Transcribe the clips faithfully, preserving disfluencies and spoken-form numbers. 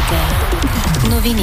Вероника. Новини.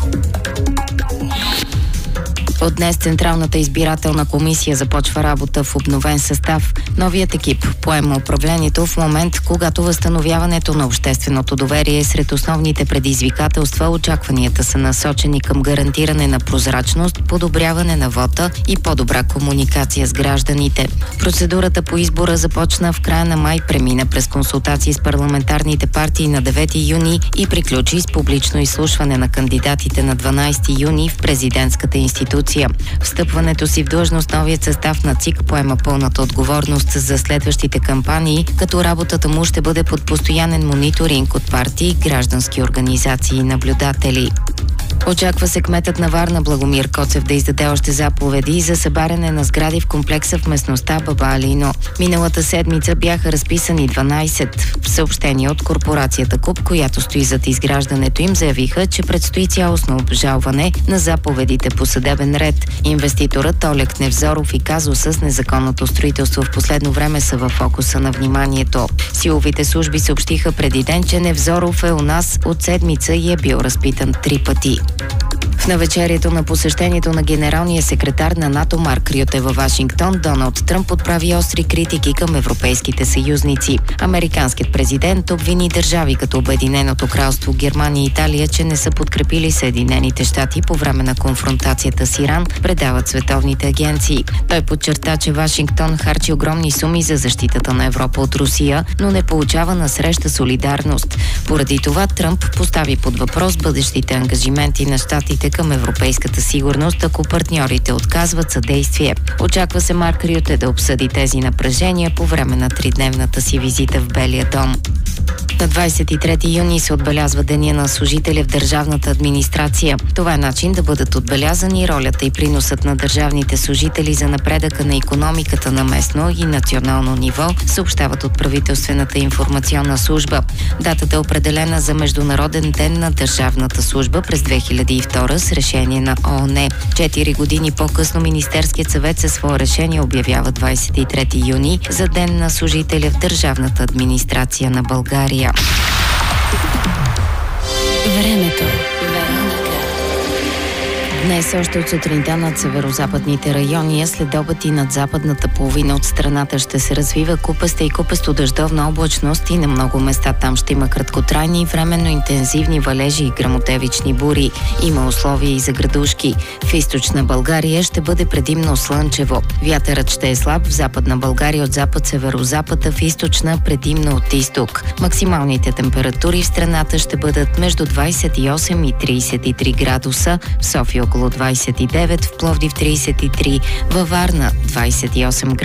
От днес Централната избирателна комисия започва работа в обновен състав. Новият екип поема управлението в момент, когато възстановяването на общественото доверие е сред основните предизвикателства. Очакванията са насочени към гарантиране на прозрачност, подобряване на вота и по-добра комуникация с гражданите. Процедурата по избора започна в края на май, премина през консултации с парламентарните партии на девети юни и приключи с публично изслушване на кандидатите на дванадесети юни в президентската институция. Встъпването си в длъжност новият състав на ЦИК поема пълната отговорност за следващите кампании, като работата му ще бъде под постоянен мониторинг от партии, граждански организации и наблюдатели. Очаква се кметът на Варна Благомир Коцев да издаде още заповеди за събаряне на сгради в комплекса в местността Баба Алино. Миналата седмица бяха разписани дванадесет. В съобщение от корпорацията КУП, която стои зад изграждането им, заявиха, че предстои цялостно обжалване на заповедите по съдебен ред. Инвеститорът Олег Невзоров и казуса с незаконното строителство в последно време са в фокуса на вниманието. Силовите служби съобщиха преди ден, че Невзоров е у нас от седмица и е бил разпитан три пъти. В навечерието на посещението на генералния секретар на НАТО Марк Рюте във Вашингтон, Доналд Тръмп отправи остри критики към европейските съюзници. Американският президент обвини държави като Обединеното кралство, Германия и Италия, че не са подкрепили Съединените щати по време на конфронтацията с Иран, предават световните агенции. Той подчерта, че Вашингтон харчи огромни суми за защитата на Европа от Русия, но не получава насреща солидарност. Поради това Тръмп постави под въпрос бъдещите ангажименти на щатите към европейската сигурност, ако партньорите отказват съдействие. Очаква се Марк Рюте да обсъди тези напрежения по време на тридневната си визита в Белия дом. На двадесет и трети юни се отбелязва Деня на служителя в държавната администрация. Това е начин да бъдат отбелязани ролята и приносът на държавните служители за напредъка на икономиката на местно и национално ниво, съобщават от правителствената информационна служба. Датата е определена за Международен ден на държавната служба през две хиляди и втора с решение на ООН. Четири години по-късно Министерският съвет със свое решение обявява двадесет и трети юни за Ден на служителя в държавната администрация на България. Времето. Вероника. Днес още от сутринта над северозападните райони, след обед и над западната половина от страната ще се развива купеста и купесто дъждовна облачност и на много места там ще има краткотрайни и временно интензивни валежи и гръмотевични бури. Има условия и за градушки. В източна България ще бъде предимно слънчево. Вятърът ще е слаб в западна България от запад-северозапад, а в източна предимно от изток. Максималните температури в страната ще бъдат между двадесет и осем и тридесет и три градуса, в София около двадесет и девет, в Пловдив тридесет и три, във Варна двадесет и осем градуса.